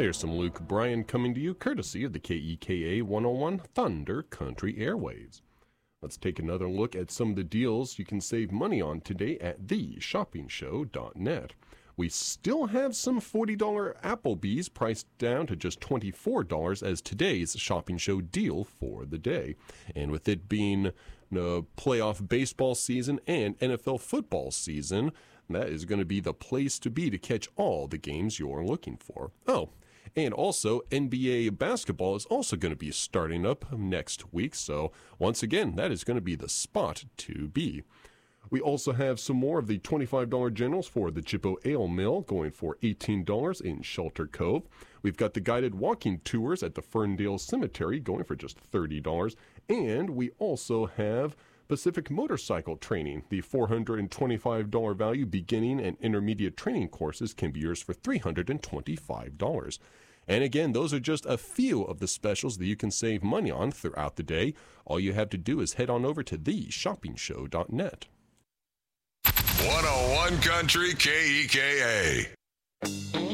There's some Luke Bryan coming to you courtesy of the KEKA 101 Thunder Country Airwaves. Let's take another look at some of the deals you can save money on today at theshoppingshow.net. We still have some $40 Applebee's priced down to just $24 as today's Shopping Show deal for the day. And with it being playoff baseball season and NFL football season, that is going to be the place to be to catch all the games you're looking for. Oh, and also NBA basketball is also going to be starting up next week. So once again, that is going to be the spot to be. We also have some more of the $25 generals for the Jippo Ale Mill going for $18 in Shelter Cove. We've got the guided walking tours at the Ferndale Cemetery going for just $30. And we also have Pacific Motorcycle Training. The $425 value beginning and intermediate training courses can be yours for $325. And again, those are just a few of the specials that you can save money on throughout the day. All you have to do is head on over to theshoppingshow.net. 101 Country KEKA.